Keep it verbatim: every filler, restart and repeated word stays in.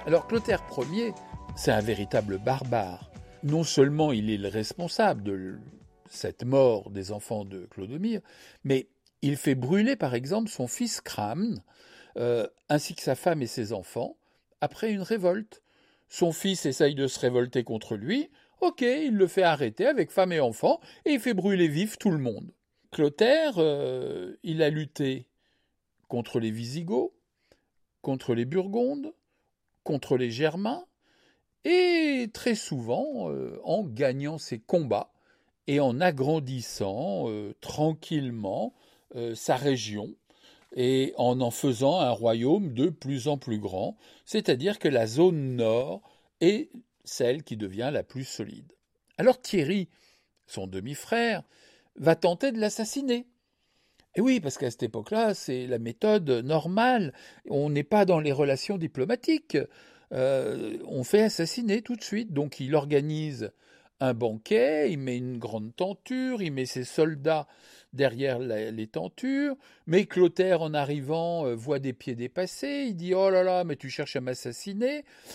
Alors Clotaire Ier, c'est un véritable barbare. Non seulement il est le responsable de cette mort des enfants de Clodomir, mais il fait brûler par exemple son fils Cramne, euh, ainsi que sa femme et ses enfants, après une révolte. Son fils essaye de se révolter contre lui, ok, il le fait arrêter avec femme et enfants, et il fait brûler vif tout le monde. Clotaire, euh, il a lutté contre les Visigoths, contre les Burgondes, contre les Germains, et très souvent euh, en gagnant ses combats et en agrandissant euh, tranquillement euh, sa région et en en faisant un royaume de plus en plus grand, c'est-à-dire que la zone nord est celle qui devient la plus solide. Alors Thierry, son demi-frère, va tenter de l'assassiner. Et oui, parce qu'à cette époque-là, c'est la méthode normale. On n'est pas dans les relations diplomatiques. Euh, on fait assassiner tout de suite. Donc il organise un banquet, il met une grande tenture, il met ses soldats derrière la- les tentures. Mais Clotaire, en arrivant, euh, voit des pieds dépassés. Il dit: Oh là là, mais tu cherches à m'assassiner.